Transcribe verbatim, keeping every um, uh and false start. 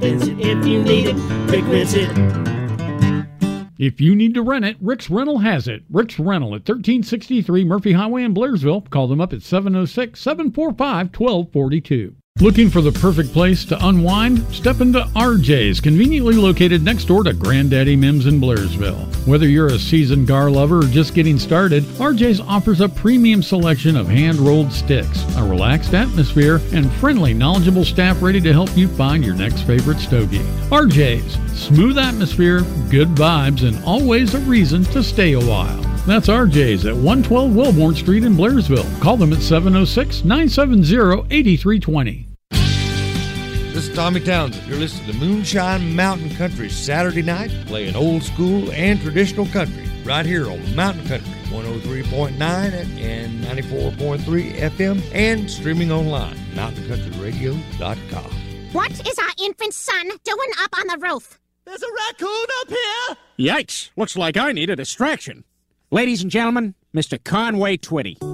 Vincent, if you need it, Rick rents it. If you need to rent it, Rick's Rental has it. Rick's Rental at thirteen sixty-three Murphy Highway in Blairsville. Call them up at seven oh six, seven four five, one two four two. Looking for the perfect place to unwind? Step into R J's, conveniently located next door to Granddaddy Mims in Blairsville. Whether you're a seasoned gar lover or just getting started, R J's offers a premium selection of hand-rolled sticks, a relaxed atmosphere, and friendly, knowledgeable staff ready to help you find your next favorite stogie. R J's, smooth atmosphere, good vibes, and always a reason to stay a while. That's R J's at one twelve Wellborn Street in Blairsville. Call them at seven oh six, nine seven zero, eight three two zero. This is Tommy Townsend. You're listening to Moonshine Mountain Country Saturday night, playing old school and traditional country right here on Mountain Country one oh three point nine and ninety-four point three F M and streaming online, mountain country radio dot com. What is our infant son doing up on the roof? There's a raccoon up here! Yikes! Looks like I need a distraction. Ladies and gentlemen, Mister Conway Twitty.